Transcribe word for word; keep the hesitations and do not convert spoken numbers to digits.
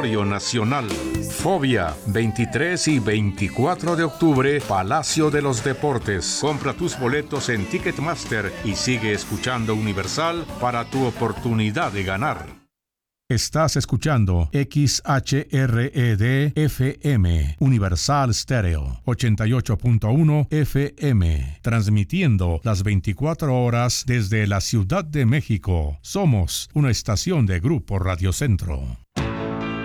Auditorio Nacional. Fobia, veintitrés y veinticuatro de octubre, Palacio de los Deportes. Compra tus boletos en Ticketmaster y sigue escuchando Universal para tu oportunidad de ganar. Estás escuchando X H R E D F M, Universal Stereo, ochenta y ocho punto uno F M, transmitiendo las veinticuatro horas desde la Ciudad de México. Somos una estación de Grupo Radio Centro.